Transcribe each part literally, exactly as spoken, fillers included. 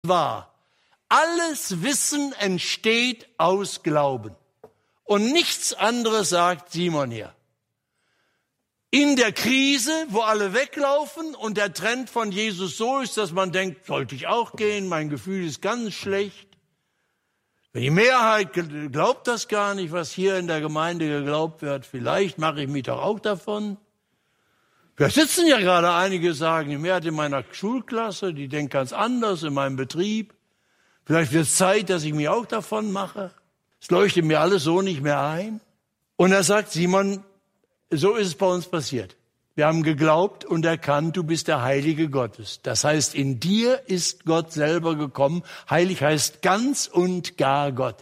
wahr. Alles Wissen entsteht aus Glauben. Und nichts anderes sagt Simon hier. In der Krise, wo alle weglaufen und der Trend von Jesus so ist, dass man denkt, sollte ich auch gehen, mein Gefühl ist ganz schlecht. Die Mehrheit glaubt das gar nicht, was hier in der Gemeinde geglaubt wird. Vielleicht mache ich mich doch auch davon. Wir sitzen ja gerade einige, sagen, die Mehrheit in meiner Schulklasse, die denkt ganz anders in meinem Betrieb. Vielleicht wird es Zeit, dass ich mich auch davon mache. Es leuchtet mir alles so nicht mehr ein. Und er sagt, Simon, so ist es bei uns passiert. Wir haben geglaubt und erkannt, du bist der Heilige Gottes. Das heißt, in dir ist Gott selber gekommen. Heilig heißt ganz und gar Gott.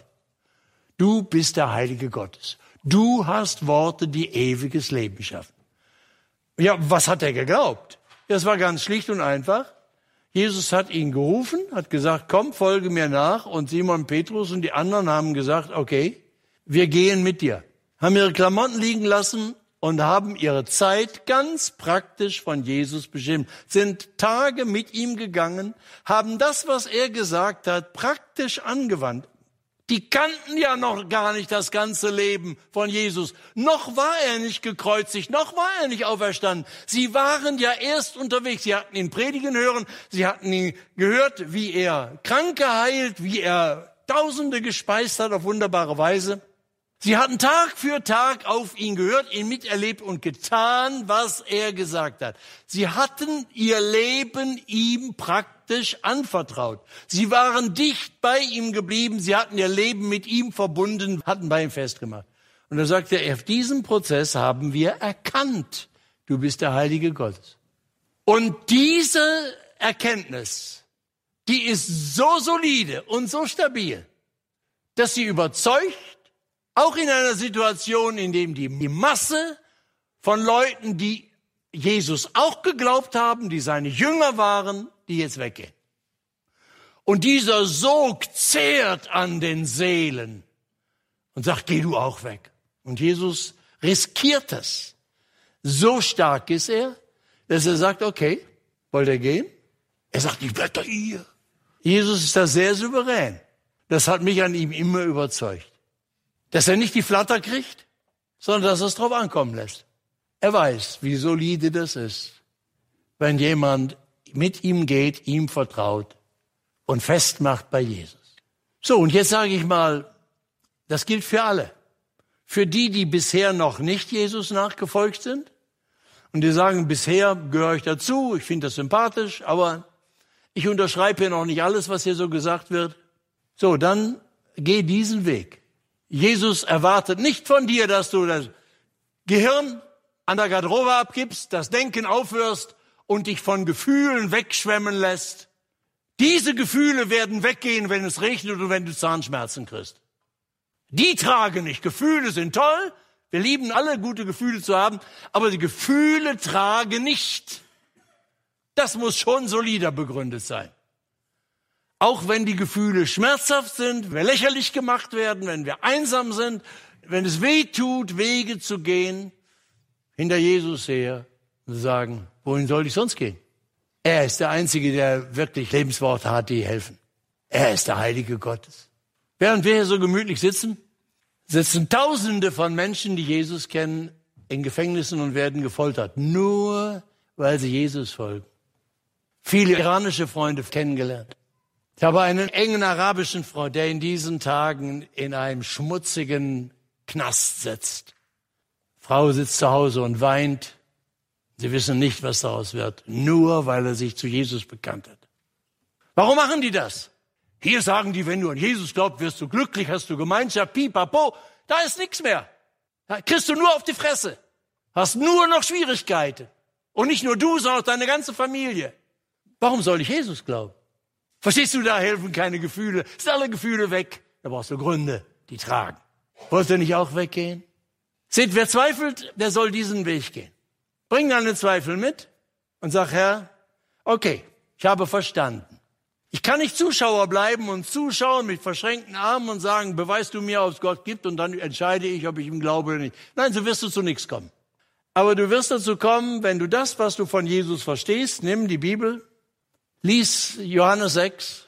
Du bist der Heilige Gottes. Du hast Worte, die ewiges Leben schaffen. Ja, was hat er geglaubt? Das war ganz schlicht und einfach. Jesus hat ihn gerufen, hat gesagt, komm, folge mir nach. Und Simon Petrus und die anderen haben gesagt, okay, wir gehen mit dir. Haben ihre Klamotten liegen lassen und haben ihre Zeit ganz praktisch von Jesus bestimmt. Sind Tage mit ihm gegangen, haben das, was er gesagt hat, praktisch angewandt. Die kannten ja noch gar nicht das ganze Leben von Jesus. Noch war er nicht gekreuzigt, noch war er nicht auferstanden. Sie waren ja erst unterwegs. Sie hatten ihn predigen hören, sie hatten ihn gehört, wie er Kranke heilt, wie er Tausende gespeist hat auf wunderbare Weise. Sie hatten Tag für Tag auf ihn gehört, ihn miterlebt und getan, was er gesagt hat. Sie hatten ihr Leben ihm praktisch anvertraut. Sie waren dicht bei ihm geblieben, sie hatten ihr Leben mit ihm verbunden, hatten bei ihm festgemacht. Und da sagt er, auf diesem Prozess haben wir erkannt, du bist der Heilige Gottes. Und diese Erkenntnis, die ist so solide und so stabil, dass sie überzeugt, auch in einer Situation, in der die Masse von Leuten, die Jesus auch geglaubt haben, die seine Jünger waren, die jetzt weggehen. Und dieser Sog zehrt an den Seelen und sagt, geh du auch weg. Und Jesus riskiert es. So stark ist er, dass er sagt, okay, wollt ihr gehen? Er sagt, ich bleib doch hier. Jesus ist da sehr souverän. Das hat mich an ihm immer überzeugt. Dass er nicht die Flatter kriegt, sondern dass er es drauf ankommen lässt. Er weiß, wie solide das ist, wenn jemand mit ihm geht, ihm vertraut und festmacht bei Jesus. So, und jetzt sage ich mal, das gilt für alle. Für die, die bisher noch nicht Jesus nachgefolgt sind und die sagen, bisher gehöre ich dazu, ich finde das sympathisch, aber ich unterschreibe hier noch nicht alles, was hier so gesagt wird. So, dann geh diesen Weg. Jesus erwartet nicht von dir, dass du das Gehirn an der Garderobe abgibst, das Denken aufhörst und dich von Gefühlen wegschwemmen lässt. Diese Gefühle werden weggehen, wenn es regnet und wenn du Zahnschmerzen kriegst. Die tragen nicht. Gefühle sind toll. Wir lieben alle, gute Gefühle zu haben. Aber die Gefühle tragen nicht. Das muss schon solider begründet sein. Auch wenn die Gefühle schmerzhaft sind, wenn wir lächerlich gemacht werden, wenn wir einsam sind, wenn es weh tut, Wege zu gehen, hinter Jesus her und zu sagen, wohin soll ich sonst gehen? Er ist der Einzige, der wirklich Lebensworte hat, die helfen. Er ist der Heilige Gottes. Während wir hier so gemütlich sitzen, sitzen Tausende von Menschen, die Jesus kennen, in Gefängnissen und werden gefoltert, nur weil sie Jesus folgen. Viele iranische Freunde kennengelernt. Ich habe einen engen arabischen Freund, der in diesen Tagen in einem schmutzigen Knast sitzt. Frau sitzt zu Hause und weint. Sie wissen nicht, was daraus wird, nur weil er sich zu Jesus bekannt hat. Warum machen die das? Hier sagen die, wenn du an Jesus glaubst, wirst du glücklich, hast du Gemeinschaft, pipapo. Da ist nichts mehr. Da kriegst du nur auf die Fresse. Hast nur noch Schwierigkeiten. Und nicht nur du, sondern auch deine ganze Familie. Warum soll ich Jesus glauben? Verstehst du, da helfen keine Gefühle. Sind alle Gefühle weg. Da brauchst du Gründe, die tragen. Wollt ihr nicht auch weggehen? Seht, wer zweifelt, der soll diesen Weg gehen. Bring deine Zweifel mit und sag, Herr, okay, ich habe verstanden. Ich kann nicht Zuschauer bleiben und zuschauen mit verschränkten Armen und sagen, beweist du mir, ob es Gott gibt und dann entscheide ich, ob ich ihm glaube oder nicht. Nein, so wirst du zu nichts kommen. Aber du wirst dazu kommen, wenn du das, was du von Jesus verstehst, nimm die Bibel, lies Johannes sechs,